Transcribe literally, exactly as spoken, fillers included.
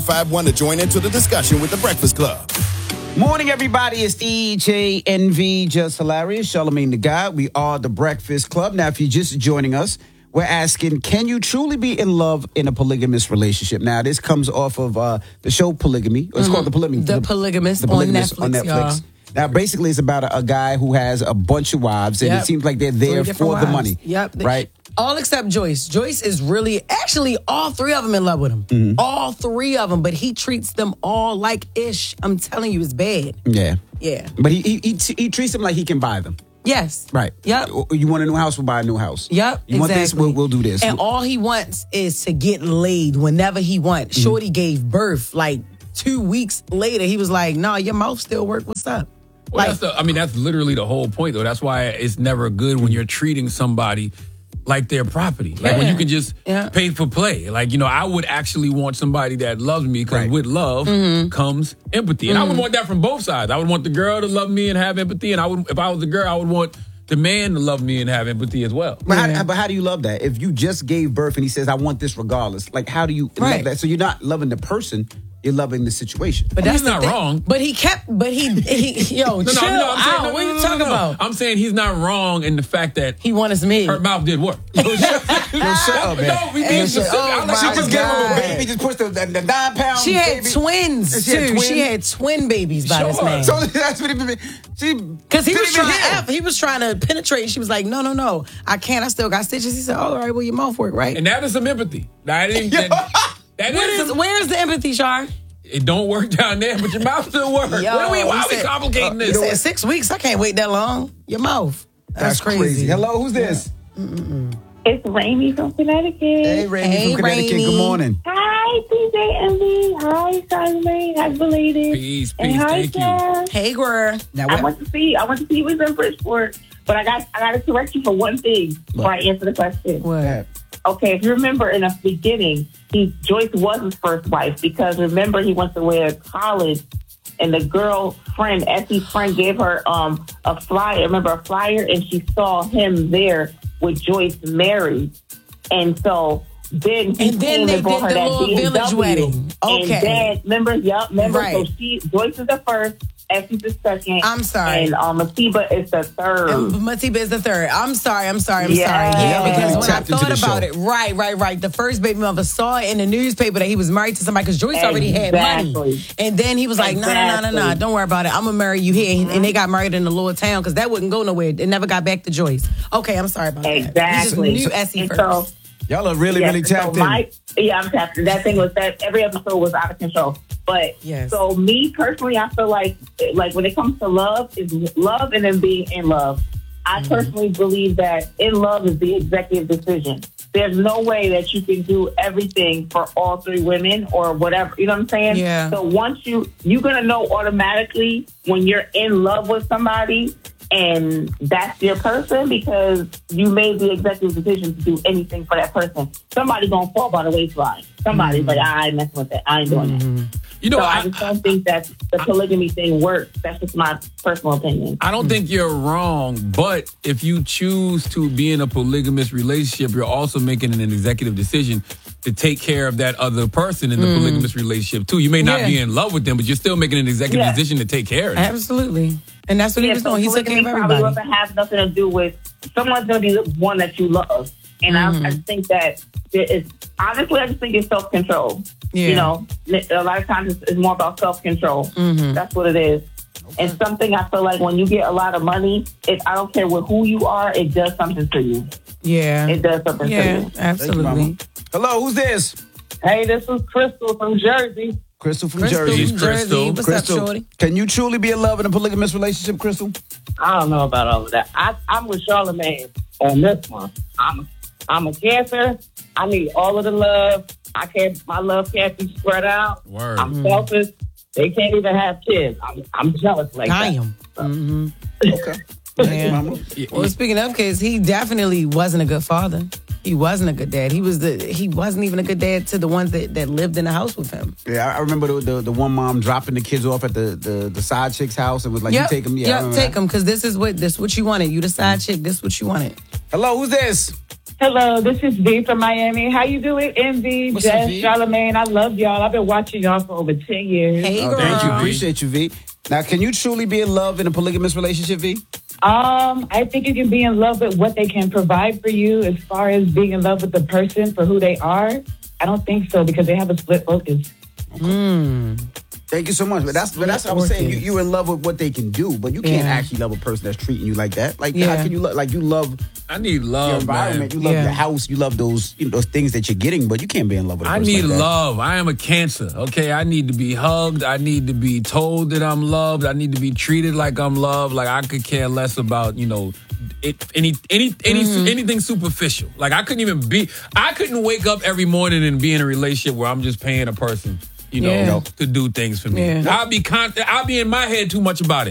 five one to join into the discussion with The Breakfast Club. Morning, everybody. It's E J N V, Just Hilarious, Charlamagne the God. We are The Breakfast Club. Now, if you're just joining us, we're asking, can you truly be in love in a polygamous relationship? Now, this comes off of uh, the show Polygamy. It's mm-hmm. called The Polygamy. The, the Polygamist, the Polygamist on Netflix, on Netflix. Y'all. Now, basically, it's about a, a guy who has a bunch of wives, and yep. it seems like they're there for wives. the money. Yep. Right? All except Joyce. Joyce is really, actually, all three of them in love with him. Mm-hmm. All three of them, but he treats them all like ish. I'm telling you, it's bad. Yeah. Yeah. But he he, he, he treats them like he can buy them. Yes. Right. Yep. You want a new house, we'll buy a new house. Yep. You exactly. want this, we'll, we'll do this. And all he wants is to get laid whenever he wants. Mm-hmm. Shorty gave birth like two weeks later. He was like, nah, your mouth still work. What's up? Well, like, that's the, I mean, that's literally the whole point, though. That's why it's never good when you're treating somebody like their property. Like yeah. when you can just yeah. pay for play. Like, you know, I would actually want somebody that loves me because right. with love mm-hmm. comes empathy. And mm-hmm. I would want that from both sides. I would want the girl to love me and have empathy. And I would, if I was the girl, I would want the man to love me and have empathy as well. But, yeah. how, but how do you love that? If you just gave birth and he says, I want this regardless, like how do you right. love that? So you're not loving the person, you're loving the situation. But well, that's he's not thing. wrong. But he kept, but he, he yo, no, chill no, no, I'm saying, out. no, What are no, you no, talking no, no. about? I'm saying he's not wrong in the fact that he won his me. her mouth did work. No, shut, no, shut up, man. No, we being specific. Oh, Like, she my just gave him a God. baby, just pushed the, the, the nine pound She had baby. twins, She had too. twins? She had twin babies by Sure. this man. So that's what it She Because he didn't was even trying hear. F, he was trying to penetrate. She was like, no, no, no. I can't. I still got stitches. He said, oh, all right, well, your mouth work, right? And that is some empathy. That is, that, that What is is, some, where's the empathy, Char? it don't work down there, but your mouth still works. Yo, What are we, why he are we said- complicating He this? said six weeks. I can't wait that long. Your mouth. That's, crazy. Hello, who's this? It's Rainy from Connecticut. Hey, Rainy Hey, from Connecticut. Rainy. Good morning. Hi, P J M V. Hi, Charlamagne. Hi, belated. Peace, And peace, hi, thank you. Sarah. Hey, girl. Now, I what, want to see. I want to see you was in Bridgeport, but I got I got to correct you for one thing before I answer the question. What? Okay, if you remember in the beginning, he Joyce was his first wife because remember he went to wear college, and the girlfriend, Essie's friend, gave her um a flyer. Remember a flyer, and she saw him there with Joyce married, and so. Then he And then came they and bought did her the that little B M W. village wedding. Okay. And then, remember, yep, remember, Right. so she, Joyce is the first, Essie's the second. I'm sorry. And um, Masiba is the third. And Matiba is the third. I'm sorry. I'm sorry. I'm Yeah. sorry. Yeah, because when I Tapped into thought the about show. it, right, right, right. The first baby mother saw it in the newspaper that he was married to somebody because Joyce already had money. Exactly. And then he was like, no, no, no, no, no. Exactly. Don't worry about it. I'm going to marry you here. Mm-hmm. And they got married in the lower town because that wouldn't go nowhere. It never got back to Joyce. Okay, I'm sorry about Exactly. that. You just knew Essie And first. so, y'all are really, yeah, really tapped so in. my, yeah, I'm tapped in. That thing was that every episode was out of control. But Yes. so me personally, I feel like like when it comes to love, is love and then being in love. I Mm-hmm. personally believe that in love is the executive decision. There's no way that you can do everything for all three women or whatever. You know what I'm saying? Yeah. So once you you're gonna know automatically when you're in love with somebody and that's your person because you made the executive decision to do anything for that person. Somebody gonna fall by the wayside. Somebody's Mm-hmm. like, I ain't messing with that. I ain't doing that. You know, so I, I, just don't think that the polygamy thing works. That's just my personal opinion. I don't think you're wrong, but if you choose to be in a polygamous relationship, you're also making an executive decision to take care of that other person in the polygamous relationship too. You may not Yeah. be in love with them, but you're still making an executive Yeah. decision to take care of them. Absolutely. And that's what he Yeah, was so doing. He took care of polygamy probably everybody. doesn't have nothing to do with someone's gonna be the one that you love. And Mm-hmm. I, I just think that there is honestly, I just think it's self control. Yeah. You know, a lot of times it's, it's more about self control. Mm-hmm. That's what it is. And something I feel like when you get a lot of money, it, I don't care with who you are, it does something to you. Yeah. It does something to Yeah, you. Thank you, absolutely. Mama. Hello, who's this? Hey, this is Crystal from Jersey. Crystal from Crystal Jersey. from Jersey. Crystal. What's Crystal, up, shorty? can you truly be in love in a polygamous relationship, Crystal? I don't know about all of that. I, I'm with Charlamagne on this one. I'm I'm a Cancer. I need all of the love. I can't. My love can't be spread out. Word. I'm selfish. They can't even have kids. I'm I'm jealous like that. Damn. Mm-hmm. Okay. Thank you, Yeah. Mama. Well, speaking of kids, he definitely wasn't a good father. He wasn't a good dad. He was the. He wasn't even a good dad to the ones that, that lived in the house with him. Yeah, I I remember the, the the one mom dropping the kids off at the the, the side chick's house and was like, Yep. "You take them, yeah, I Yep, remember take that. them because this is what this what you wanted. You the side chick. This what you wanted. Hello, who's this? Hello, this is V from Miami. How you doing, Envy, What's up, Jess, V? Charlamagne? I love y'all. I've been watching y'all for over ten years. Hey, Oh, girl. thank you. Appreciate you, V. Now, can you truly be in love in a polygamous relationship, V? Um, I think you can be in love with what they can provide for you as far as being in love with the person for who they are. I don't think so because they have a split focus. Thank you so much. But that's but that's what I was saying. You, you're in love with what they can do, but you can't Yeah. actually love a person that's treating you like that. Like, Yeah. how can you love? Like, you love I need your love, environment, man. you love Yeah. your house, you love those you know, those things that you're getting, but you can't be in love with a I person need like that. love. I am a Cancer. Okay, I need to be hugged. I need to be told that I'm loved. I need to be treated like I'm loved. Like I could care less about you know it, any any any Mm-hmm. anything superficial. Like I couldn't even be. I couldn't wake up every morning and be in a relationship where I'm just paying a person, you know, Yeah. to do things for me. Yeah. I'll be con- I'll be in my head too much about it.